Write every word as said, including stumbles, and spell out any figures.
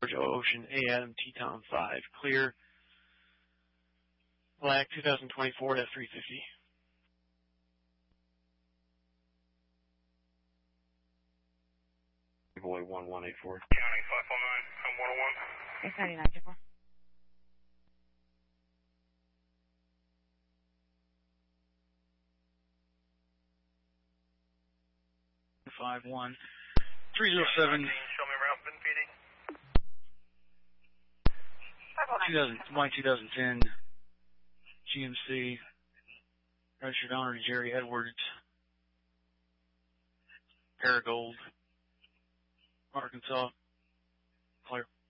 Georgia Ocean, A Adam, T-Tom five, clear. Black, two thousand twenty-four at three fifty. Boy, one one eight four. County five four nine, I'm one oh one. eight ninety-nine, two four. Five one three zero seven. Show me around, been feeding. two thousand, Y two thousand ten, G M C, registered owner Jerry Edwards, Paragold, Arkansas, clear.